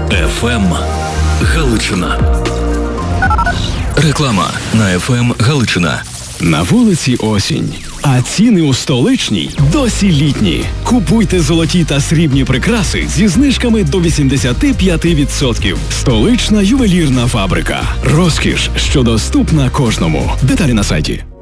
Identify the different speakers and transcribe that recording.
Speaker 1: ФМ Галичина. Реклама на ФМ Галичина.
Speaker 2: На вулиці осінь, а ціни у столичній досі літні. Купуйте золоті та срібні прикраси зі знижками до 85%. Столична ювелірна фабрика. Розкіш, що доступна кожному. Деталі на сайті.